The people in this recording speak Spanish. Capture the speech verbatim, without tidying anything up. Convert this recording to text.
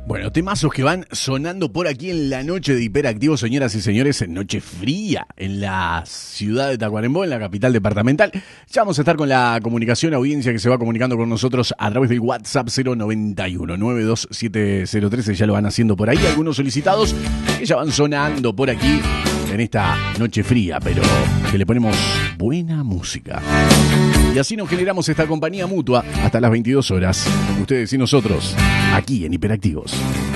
Bueno, temazos que van sonando por aquí en la noche de Hiperactivo, señoras y señores, en noche fría en la ciudad de Tacuarembó, en la capital departamental. Ya vamos a estar con la comunicación, audiencia que se va comunicando con nosotros a través del WhatsApp cero noventa y uno, noventa y dos, siete cero trece. Ya lo van haciendo por ahí algunos solicitados que ya van sonando por aquí en esta noche fría, pero que le ponemos buena música. Y así nos generamos esta compañía mutua hasta las veintidós horas. Ustedes y nosotros, aquí en Hiperactivos.